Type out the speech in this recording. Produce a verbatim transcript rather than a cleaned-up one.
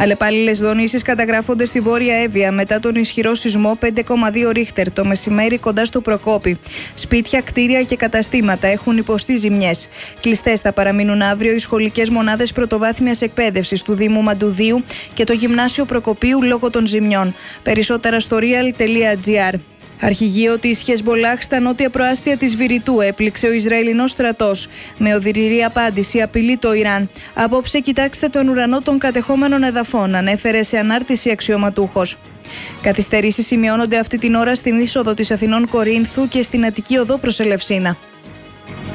Αλλεπάλληλες δονήσεις καταγράφονται στη Βόρεια Εύβοια μετά τον ισχυρό σεισμό πέντε κόμμα δύο ρίχτερ το μεσημέρι κοντά στο Προκόπη. Σπίτια, κτίρια και καταστήματα έχουν υποστεί ζημιές. Κλειστές θα παραμείνουν αύριο οι σχολικές μονάδες πρωτοβάθμιας εκπαίδευσης του Δήμου Μαντουδίου και το Γυμνάσιο Προκοπίου λόγω των ζημιών. Περισσότερα στο real τελεία gr. Αρχηγείο της Χεσμπολάχ στα νότια προάστια της Βηρητού έπληξε ο Ισραηλινός στρατός. Με οδυνηρή απάντηση απειλεί το Ιράν. Απόψε κοιτάξτε τον ουρανό των κατεχόμενων εδαφών, ανέφερε σε ανάρτηση αξιωματούχος. Καθυστερήσεις σημειώνονται αυτή την ώρα στην είσοδο της Αθηνών Κορίνθου και στην Αττική οδό προς Ελευσίνα.